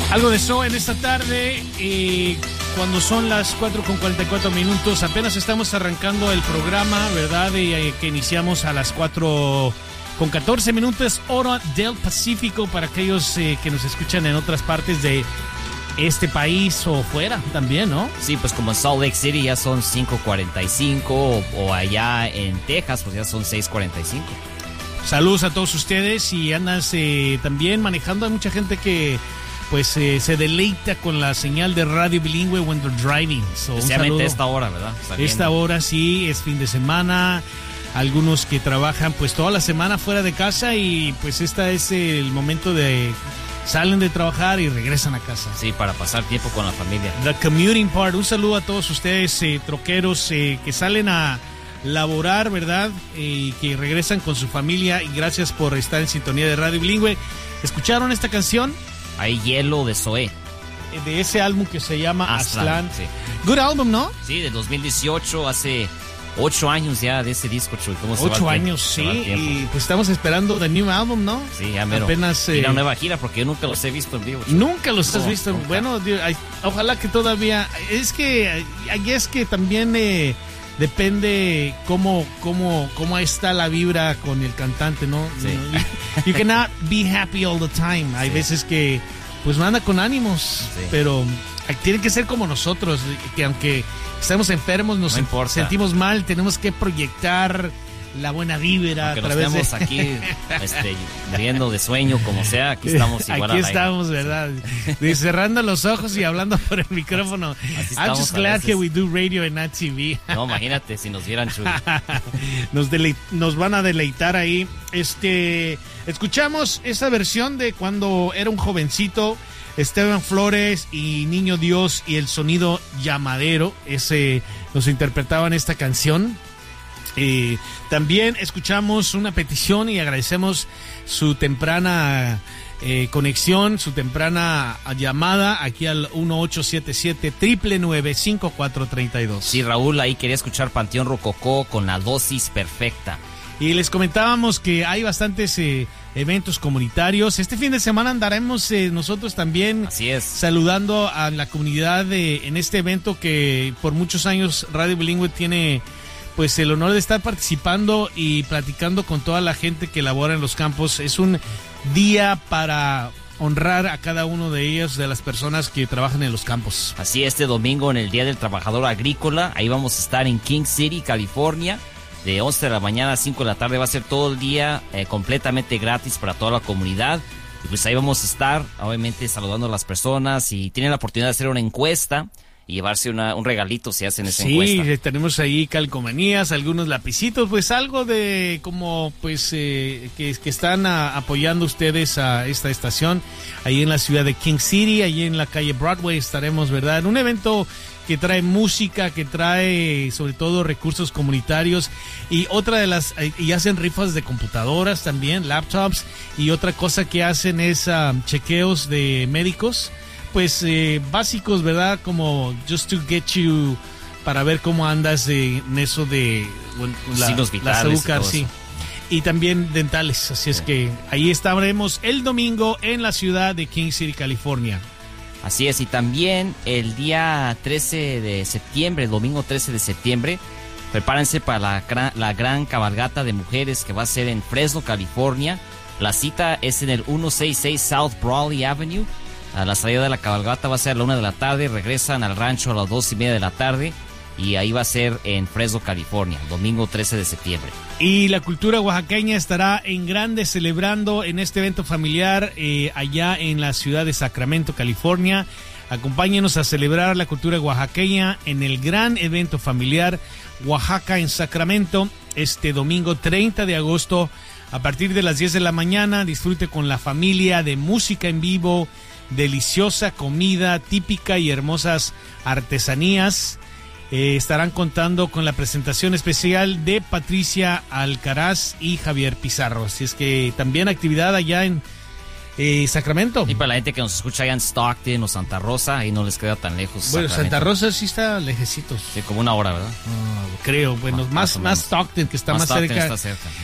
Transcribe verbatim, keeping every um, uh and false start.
Algo de eso en esta tarde, eh, cuando son las cuatro con cuarenta y cuatro minutos, apenas estamos arrancando el programa, ¿verdad? Y, eh, que iniciamos a las cuatro con catorce minutos, hora del Pacífico, para aquellos eh, que nos escuchan en otras partes de este país o fuera también, ¿no? Sí, pues como en Salt Lake City ya son cinco cuarenta y cinco, o, o allá en Texas pues ya son seis cuarenta y cinco. Saludos a todos ustedes, y andas eh, también manejando. Hay mucha gente que pues eh, se deleita con la señal de radio bilingüe when they're driving. So, especialmente esta hora, ¿verdad? Saliendo. Esta hora sí, es fin de semana. Algunos que trabajan pues toda la semana fuera de casa, y pues este es el momento de salen de trabajar y regresan a casa. Sí, para pasar tiempo con la familia. The commuting part. Un saludo a todos ustedes, eh, troqueros, eh, que salen a laborar, ¿verdad? Y eh, que regresan con su familia, y gracias por estar en sintonía de Radio Bilingüe. ¿Escucharon esta canción? Hay Hielo de Zoé. De ese álbum que se llama Aztlán. Aztlán, sí. Good album, ¿no? Sí, de dos mil dieciocho, hace ocho años ya de ese disco, Chuy. ¿Cómo se Ocho va años, sí, y pues estamos esperando the new album, ¿no? Sí, ya mero. Apenas y eh, una nueva gira, porque yo nunca los he visto en vivo, Chuy. Nunca los has no, visto. Nunca. Bueno, Dios, ay, ojalá que todavía. Es que ahí es que también eh, depende cómo, cómo, cómo está la vibra con el cantante, ¿no? Sí. You cannot be happy all the time. Hay sí. veces que pues no anda con ánimos, sí. pero tiene que ser como nosotros, que aunque estemos enfermos, nos no sentimos mal, tenemos que proyectar la buena vibra. Aunque a través nos estemos de... aquí este, muriendo de sueño, como sea, aquí estamos igual. Aquí estamos, ¿verdad? Sí. Cerrando los ojos y hablando por el micrófono. I'm just glad que we do radio and not T V. No, imagínate si nos vieran, Chuy. nos, deleit- nos van a deleitar ahí. Este, escuchamos esa versión de cuando era un jovencito, Esteban Flores y Niño Dios, y el sonido llamadero, ese nos interpretaban esta canción. Eh, también escuchamos una petición y agradecemos su temprana eh, conexión, su temprana llamada aquí al uno ocho siete siete, nueve nueve cinco cuatro tres dos. Sí, Raúl, ahí quería escuchar Panteón Rococó con La Dosis Perfecta. Y les comentábamos que hay bastantes eh, eventos comunitarios. Este fin de semana andaremos eh, nosotros también. Así es. Saludando a la comunidad de, en este evento que por muchos años Radio Bilingüe tiene pues el honor de estar participando y platicando con toda la gente que labora en los campos. Es un día para honrar a cada uno de ellos, de las personas que trabajan en los campos. Así, este domingo en el Día del Trabajador Agrícola, ahí vamos a estar en King City, California, de once de la mañana a cinco de la tarde. Va a ser todo el día eh, completamente gratis para toda la comunidad. Y pues ahí vamos a estar, obviamente, saludando a las personas, y tienen la oportunidad de hacer una encuesta y llevarse una, un regalito si hacen esa sí, encuesta. Sí, tenemos ahí calcomanías, algunos lapicitos, pues algo de como pues eh, que, que están a, apoyando ustedes a esta estación ahí en la ciudad de King City, ahí en la calle Broadway estaremos, ¿verdad? En un evento que trae música, que trae sobre todo recursos comunitarios, y otra de las, y hacen rifas de computadoras también, laptops, y otra cosa que hacen es uh, chequeos de médicos, pues eh, básicos, ¿verdad? Como just to get you, para ver cómo andas eh, en eso de bueno, la, signos vitales, la azúcar, y todo sí. eso. Y también dentales, así es sí. que ahí estaremos el domingo en la ciudad de King City, California. Así es, y también el día trece de septiembre, el domingo trece de septiembre, prepárense para la gran, la gran cabalgata de mujeres que va a ser en Fresno, California. La cita es en el ciento sesenta y seis South Brawley Avenue. A la salida de la cabalgata va a ser a la una de la tarde, regresan al rancho a las dos y media de la tarde, y ahí va a ser en Fresno, California, domingo trece de septiembre. Y la cultura oaxaqueña estará en grande celebrando en este evento familiar eh, allá en la ciudad de Sacramento, California. Acompáñenos a celebrar la cultura oaxaqueña en el gran evento familiar Oaxaca en Sacramento este domingo treinta de agosto a partir de las diez de la mañana. Disfrute con la familia de música en vivo, deliciosa comida típica y hermosas artesanías. Eh, estarán contando con la presentación especial de Patricia Alcaraz y Javier Pizarro. Así es que también actividad allá en eh, Sacramento. Y para la gente que nos escucha allá en Stockton o Santa Rosa, ahí no les queda tan lejos. Bueno, Santa Rosa sí está lejecitos. Sí, como una hora, ¿verdad? Oh, creo, bueno, más, más, más Stockton, que está más, más cerca. Está cerca.